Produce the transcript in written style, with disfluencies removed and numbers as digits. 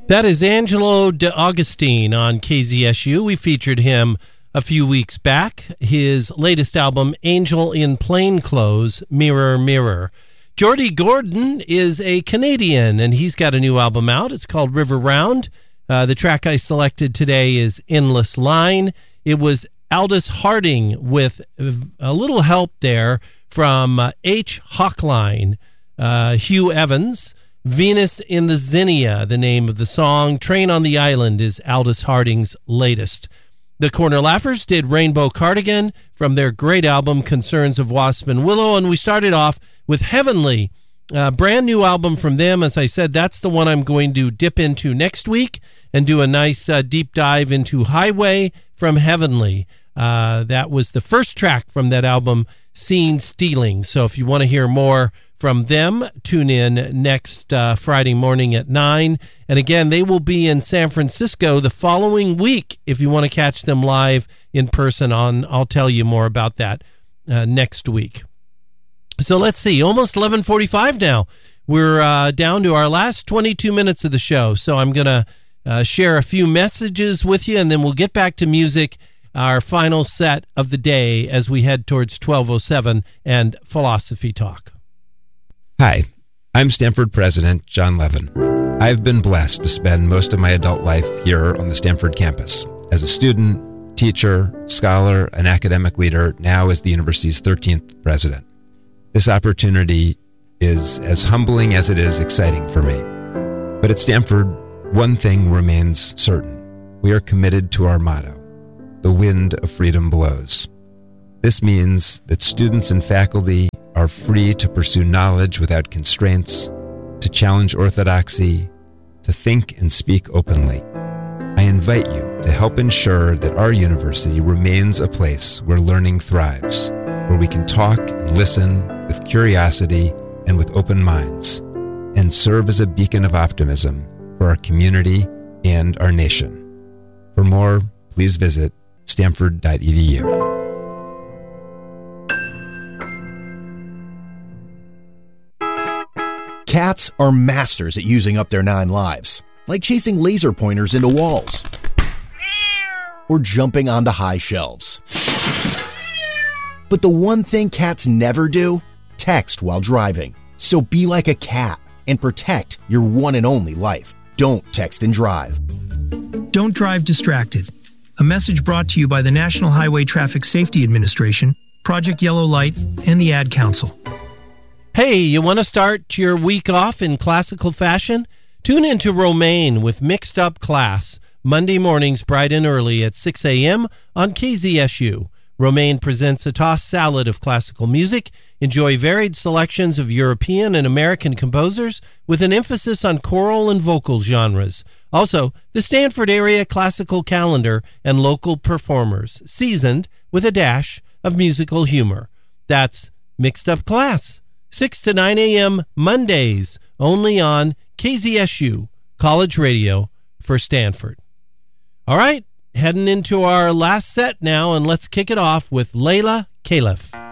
That is Angelo D'Agostino on KZSU. We featured him a few weeks back. His latest album, Angel in Plainclothes, Mirror, Mirror. Geordie Gordon is a Canadian, and he's got a new album out. It's called River Round. The track I selected today is Endless Line. It was Aldous Harding with a little help there from H. Hawkline, Hugh Evans. Venus in the Zinnia, the name of the song. Train on the Island is Aldous Harding's latest. The Corner Laughers did Rainbow Cardigan from their great album Concerns of Wasp and Willow, and we started off with Heavenly, a brand new album from them. As I said, that's the one I'm going to dip into next week and do a nice deep dive into Highway from Heavenly. That was the first track from that album, Scene Stealing. So if you want to hear more from them, tune in next Friday morning at 9. And again, they will be in San Francisco the following week. If you want to catch them live in person, I'll tell you more about that next week. So let's see, almost 11:45 now. We're down to our last 22 minutes of the show. So I'm going to share a few messages with you, and then we'll get back to music, our final set of the day as we head towards 12:07 and Philosophy Talk. Hi, I'm Stanford President John Levin. I've been blessed to spend most of my adult life here on the Stanford campus as a student, teacher, scholar, and academic leader, now as the university's 13th president. This opportunity is as humbling as it is exciting for me. But at Stanford, one thing remains certain. We are committed to our motto, the wind of freedom blows. This means that students and faculty are free to pursue knowledge without constraints, to challenge orthodoxy, to think and speak openly. I invite you to help ensure that our university remains a place where learning thrives, where we can talk and listen with curiosity and with open minds, and serve as a beacon of optimism for our community and our nation. For more, please visit stanford.edu. Cats are masters at using up their 9 lives, like chasing laser pointers into walls or jumping onto high shelves. But the one thing cats never do? Text while driving. So be like a cat and protect your one and only life. Don't text and drive. Don't drive distracted. A message brought to you by the National Highway Traffic Safety Administration, Project Yellow Light, and the Ad Council. Hey, you want to start your week off in classical fashion? Tune into Romaine with Mixed Up Class, Monday mornings bright and early at 6 a.m. on KZSU. Romaine presents a tossed salad of classical music. Enjoy varied selections of European and American composers with an emphasis on choral and vocal genres. Also, the Stanford area classical calendar and local performers, seasoned with a dash of musical humor. That's Mixed Up Class, 6 to 9 a.m. Mondays, only on KZSU, College Radio for Stanford. All right, heading into our last set now, and let's kick it off with Layla Caliph.